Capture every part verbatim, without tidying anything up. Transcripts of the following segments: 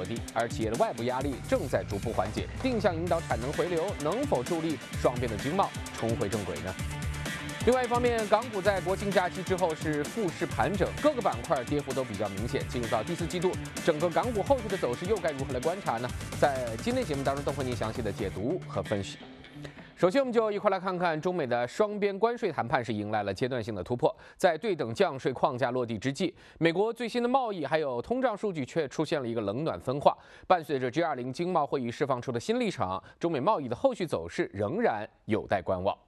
落地，而企业的外部压力正在逐步缓解。定向引导产能回流，能否助力双边的经贸重回正轨呢？另外一方面，港股在国庆假期之后是复市盘整，各个板块跌幅都比较明显。进入到第四季度，整个港股后续的走势又该如何来观察呢？在今天节目当中，都会您详细的解读和分析。首先，我们就一块来看看中美的双边关税谈判是迎来了阶段性的突破。在对等降税框架落地之际，美国最新的贸易还有通胀数据却出现了一个冷暖分化。伴随着 G 二十 经贸会议释放出的新立场，中美贸易的后续走势仍然有待观望。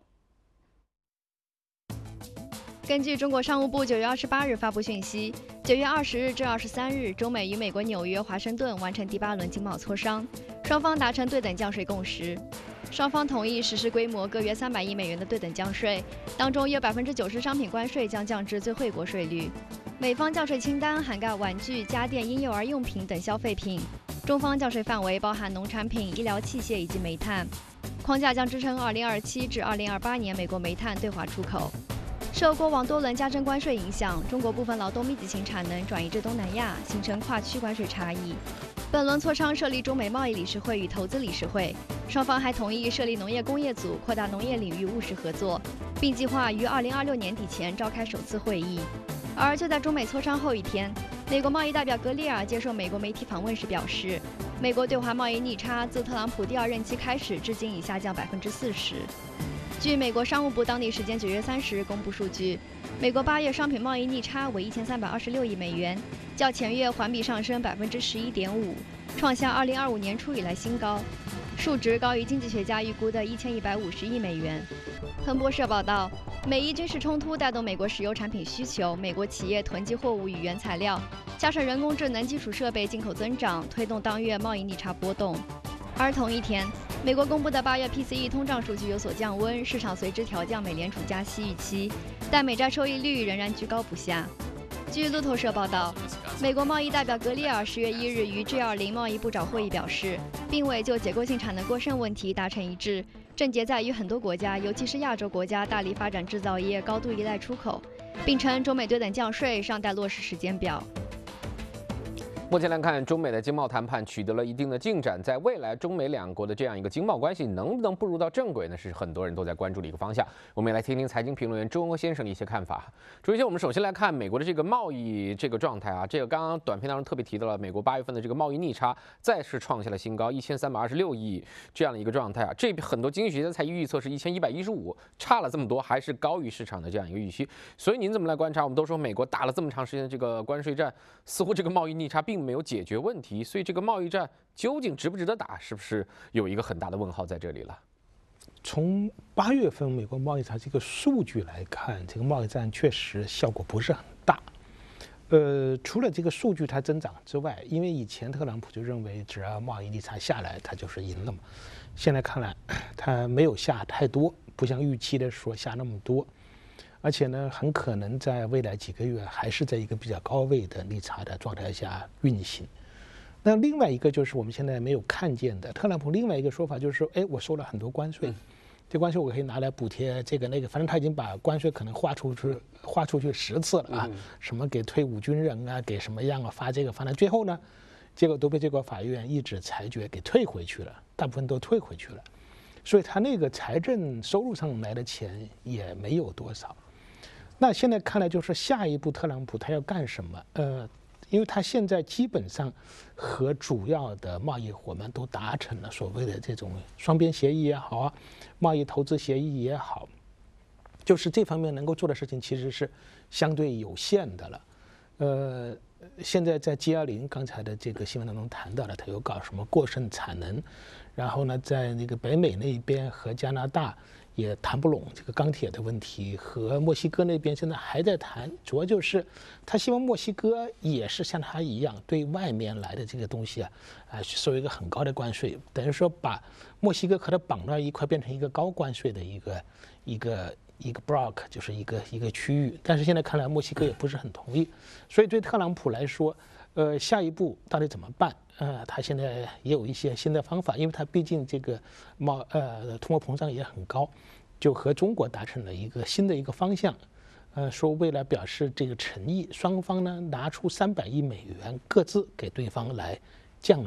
根据中国商务部九月二十八日发布讯息，九月二十日至二十三日，中美与美国纽约、华盛顿完成第八轮经贸磋商，双方达成对等降税共识。双方同意实施规模各约三百亿美元的对等降税，当中约百分之九十商品关税将降至最惠国税率。美方降税清单涵盖玩具、家电、婴幼儿用品等消费品，中方降税范围包含农产品、医疗器械以及煤炭。框架将支撑二零二七至二零二八年美国煤炭对华出口。受过往多轮加征关税影响，中国部分劳动密集型产能转移至东南亚，形成跨区关税差异。本轮磋商设立中美贸易理事会与投资理事会，双方还同意设立农业工业组，扩大农业领域务实合作，并计划于二零二六年底前召开首次会议。而就在中美磋商后一天，美国贸易代表格里尔接受美国媒体访问时表示，美国对华贸易逆差自特朗普第二任期开始至今已下降百分之四十。据美国商务部当地时间九月三十日公布数据，美国八月商品贸易逆差为一千三百二十六亿美元，较前月环比上升百分之十一点五，创下二零二五年初以来新高，数值高于经济学家预估的一千一百五十亿美元。彭博社报道，美伊军事冲突带动美国石油产品需求，美国企业囤积货物与原材料，加上人工智能基础设备进口增长，推动当月贸易逆差波动。而同一天，美国公布的八月 P C E 通胀数据有所降温，市场随之调降美联储加息预期，但美债收益率仍然居高不下。据路透社报道，美国贸易代表格里尔十月一日于 G 二十 贸易部长会议表示，并未就结构性产能过剩问题达成一致，症结在于很多国家，尤其是亚洲国家大力发展制造业，高度依赖出口，并称中美对等降税尚待落实时间表。 目前来看，中美的经贸谈判取得了一定的进展，在未来中美两国的这样一个经贸关系能不能步入到正轨呢？是很多人都在关注的一个方向。我们也来听听财经评论员周文先生的一些看法。首先，我们首先来看美国的这个贸易这个状态啊，这个刚刚短片当中特别提到了，美国八月份的这个贸易逆差再次创下了新高，一千三百二十六亿这样的一个状态啊。这很多经济学家才预测是一千一百一十五，差了这么多，还是高于市场的这样一个预期。所以您怎么来观察？我们都说美国打了这么长时间的这个关税战，似乎这个贸易逆差并没有解决问题。问题，所以这个贸易战究竟值不值得打，是不是有一个很大的问号在这里了？ 从八月份美国贸易战这个数据来看，这个贸易战确实效果不是很大。呃，除了这个数据它增长之外，因为以前特朗普就认为只要贸易逆差下来，他就是赢了嘛。现在看来，他没有下太多，不像预期的说下那么多。而且呢，很可能在未来几个月还是在一个比较高位的逆差的状态下运行。那另外一个就是我们现在没有看见的，特朗普另外一个说法就是说，哎，我收了很多关税，这关税我可以拿来补贴这个那个，反正他已经把关税可能划出去划出去十次了啊，什么给退伍军人啊，给什么样啊，发这个发那，最后呢，结果都被这个法院一纸裁决给退回去了，大部分都退回去了，所以他那个财政收入上来的钱也没有多少。那现在看来就是下一步特朗普他要干什么？呃。因为他现在基本上和主要的贸易伙伴都达成了所谓的这种双边协议也好啊，贸易投资协议也好，就是这方面能够做的事情其实是相对有限的了。呃，现在在 G 二十 刚才的这个新闻当中谈到了，他有搞什么过剩产能，然后呢，在那个北美那边和加拿大也谈不拢这个钢铁的问题，和墨西哥那边现在还在谈，主要就是他希望墨西哥也是像他一样，对外面来的这个东西啊，啊收一个很高的关税，等于说把墨西哥和他绑到一块，变成一个高关税的一个一个一个 block， 就是一个一个区域。但是现在看来，墨西哥也不是很同意，所以对特朗普来说，呃，下一步到底怎么办？呃，他现在也有一些新的方法，因为他毕竟这个贸呃通货膨胀也很高，就和中国达成了一个新的一个方向，呃，说为了表示这个诚意，双方呢拿出三百亿美元各自给对方来